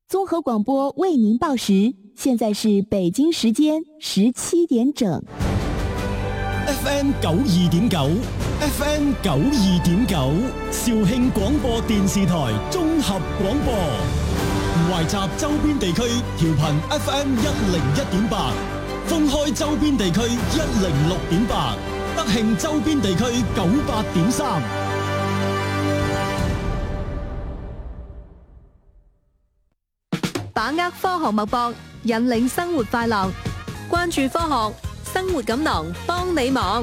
综合广播为您报时，现在是北京時間17點整。 FM 92.9 FM 92.9肇慶廣播電視台綜合廣播，懷集周邊地區調頻 FM 101.8，封開周邊地區106.8，德慶周邊地區98.3。 把握科學脈搏，引領生活快樂，關注科學，生活錦囊幫你忙。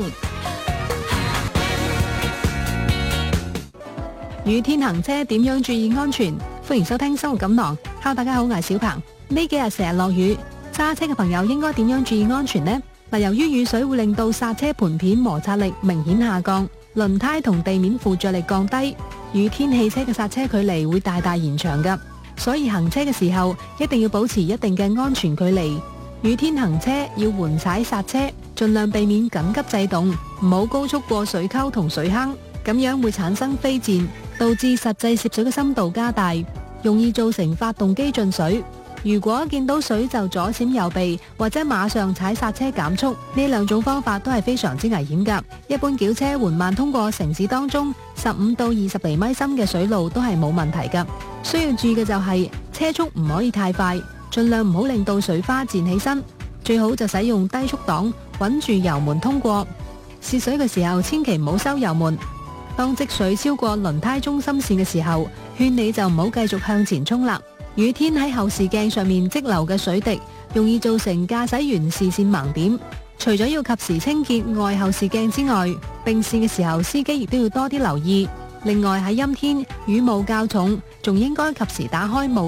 雨天行車點樣注意安全？歡迎收聽生活錦囊。Hello，大家好，我係小鵬。呢幾日成日落雨，揸車嘅朋友應該點樣注意安全呢？由於雨水會令到剎車盤片摩擦力明顯下降，輪胎同地面附着力降低，雨天汽車嘅剎車距離會大大延長㗎。所以行車嘅時候一定要保持一定嘅安全距離。雨天行車要緩踩剎車，盡量避免緊急制動，唔好高速過水溝同水坑，咁樣會產生飛濺，導致實際涉水嘅深度加大，容易造成發動機進水。如果見到水就左閃右避，或者馬上踩剎車減速，呢兩種方法都係非常之危險㗎。一般轎車緩慢通過城市當中15到20厘米深嘅水路都係冇問題㗎。需要注意嘅就係車速唔可以太快，盡量唔好令到水花濺起身，最好就使用低速檔，穩住油門通過。涉水嘅時候千祈唔好收油門。當積水超過輪胎中心線嘅時候，勸你就唔好繼續向前衝啦。雨天喺後視鏡上面積留嘅水滴，容易造成駕駛員視線盲點。除咗要及時清潔外後視鏡之外，並線嘅時候司機亦都要多啲留意。另外喺陰天雨霧較重，仲應該及時打開霧